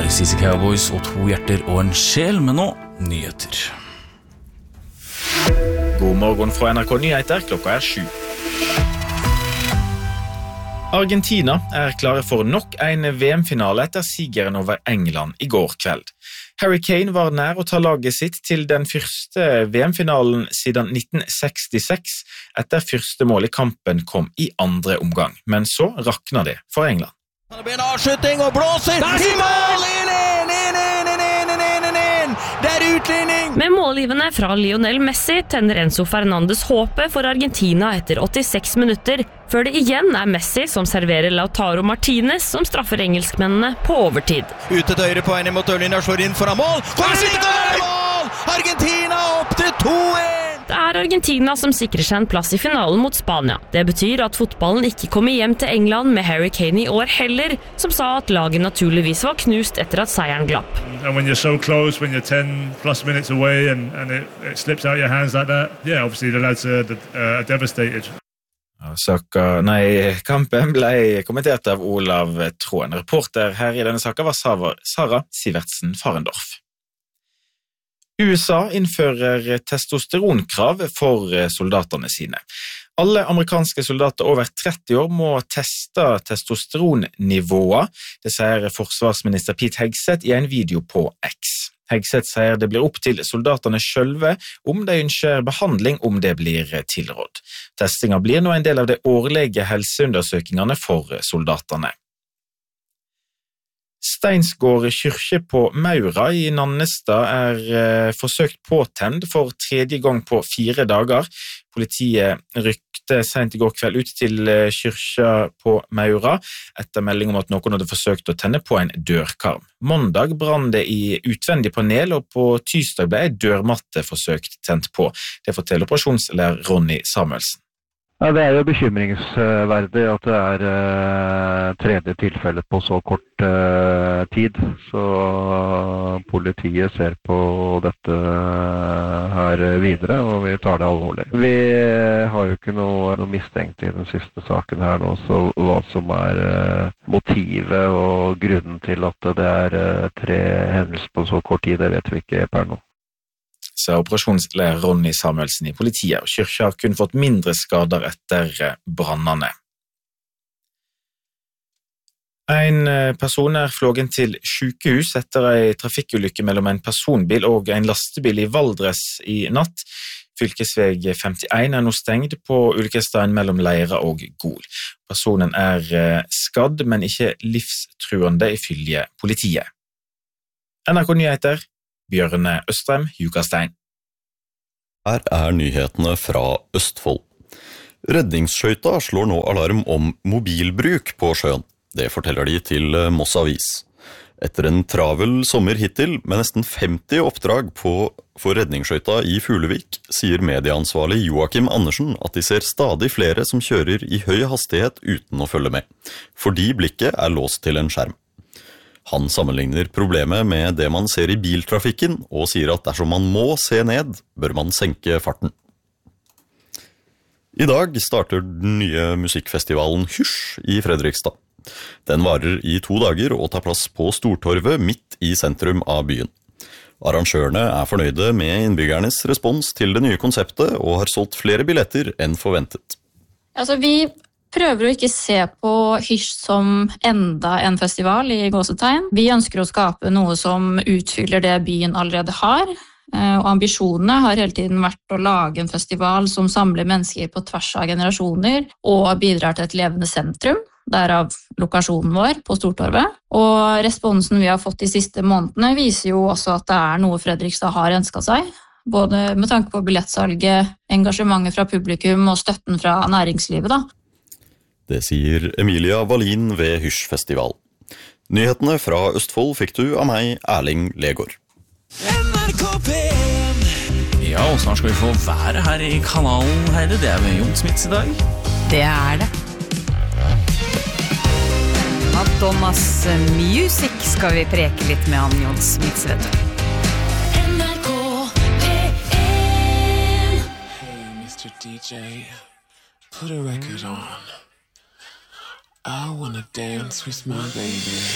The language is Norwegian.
CC Cowboys og to hjerter og en sjel, men nå nyheter. God morgen fra NRK Nyheter, klokka 7. Argentina klare for nok en VM-finale etter sigeren over England i går kveld. Harry Kane var nær å ta laget sitt til den første VM-finalen siden 1966, etter første mål i kampen kom i andre omgang, men så rakna det for England. Det blir en avskytting og blåser i mål! Det utligning! Med målgivende fra Lionel Messi tenner Enzo Fernandes håpet for Argentina etter 86 minutter, før det igjen Messi som serverer Lautaro Martinez som straffer engelskmennene på overtid. Ute til høyre på en mot Ørlinja, slår inn foran mål! Mål! Argentina opp til 2-1! Det Argentina som sikrer seg en plass i finalen mot Spania. Det betyr at fotballen ikke kommer hjem til England med Harry Kane i år heller, som sa at laget naturligvis var knust etter at seieren glapp. And when you're so close, when you're 10 plus minutes away and it slips out your hands like that, yeah, obviously the lads are devastated. Kampen ble kommentert av Olav Tråen. Reporter her i denne saken var Sara Sivertsen Farendorf. USA innfører testosteronkrav for soldatene sine. Alle amerikanske soldater over 30 år må teste testosteronnivået, det sier forsvarsminister Pete Hegseth i en video på X. Hegseth sier det blir opp til soldatene sjølve om de ønsker behandling om det blir tilrådd. Testinga blir nå en del av de årlige helseundersøkingene for soldatene. Steinsgård kyrkje på Maura i Nannestad forsøkt påtent for tredje gang på 4 dager. Politiet rykte sent i går kveld ut til kyrkja på Maura etter melding om at noen hadde forsøkt å tenne på en dørkarm. Mandag brann det i utvendig panel, og på tirsdag ble en dørmatte forsøkt tent på. Det forteller operasjonslærer Ronny Samuelsen. Ja, det jo bekymringsverdig at det tredje tilfellet på så kort tid, så politiet ser på dette her videre, og vi tar det alvorlig. Vi har jo ikke noe mistenkt i den siste saken her nå, så hva som motivet og grunnen til at det 3 hendelser på så kort tid, det vet vi ikke per nå. Så operasjonslærer Ronny Samuelsen i politiet, og kyrkja har kun fått mindre skader etter brannene. En person flågen til sykehus etter en trafikkulykke mellom en personbil og en lastebil i Valdres i natt. Fylkesveg 51 nå stengt på ulykkesstedet mellom Leira og Gol. Personen skadd, men ikke livstruende ifølge politiet. NRK Nyheter, Bjørne Østrem, Jukastein. Her nyhetene fra Østfold. Redningsskøyta slår nå alarm om mobilbruk på sjøen. Det forteller de til Moss Avis. Etter en travel sommer hittil, med nesten 50 oppdrag for redningsskøyta i Fuglevik, sier medieansvarlig Joakim Andersen at de ser stadig flere som kjører i høy hastighet uten å følge med, fordi blikket låst til en skjerm. Han sammenligner problemet med det man ser i biltrafikken, og sier at dersom man må se ned, bør man senke farten. I dag starter den nye musikkfestivalen Hysj i Fredrikstad. Den varer i 2 dager og tar plass på Stortorvet midt i sentrum av byen. Arrangørene fornøyde med innbyggernes respons til det nye konseptet, og har solgt flere billetter enn forventet. Vi prøver å ikke se på Hysj som enda en festival i gåsetegn. Vi ønsker å skape noe som utfyller det byen allerede har, og ambisjonene har hele tiden vært å lage en festival som samler mennesker på tvers av generasjoner og bidrar til et levende sentrum, derav lokasjonen vår på Stortorvet. Og responsen vi har fått de siste månedene viser jo også at det noe Fredrikstad har ønsket seg, både med tanke på billettsalget, engasjementet fra publikum og støtten fra næringslivet da. Det sier Emilia Wallin ved Hysj-festival. Nyhetene fra Østfold fikk du av meg, Erling Legård. Ja, og snart skal vi få være her i kanalen, Heide. Det med Jon Smits i dag. Det det. Madonnas Music skal vi preke litt med han Jon Smits, vet du. NRK P1. Hey, Mr. DJ, put a record on. I wanna dance with my baby.